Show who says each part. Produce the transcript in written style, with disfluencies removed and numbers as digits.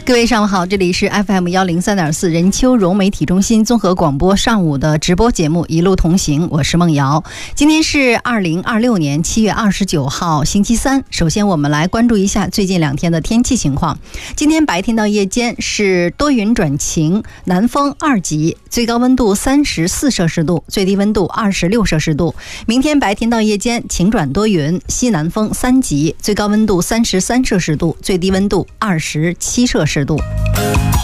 Speaker 1: 各位上午好，这里是 FM103.4 任丘融媒体中心综合广播上午的直播节目一路同行，我是梦瑶。今天是2026年7月29号星期三。首先我们来关注一下最近2天的天气情况。今天白天到夜间是多云转晴，南风2级，最高温度34摄氏度，最低温度26摄氏度。明天白天到夜间晴转多云，西南风3级，最高温度33摄氏度，最低温度27摄氏度。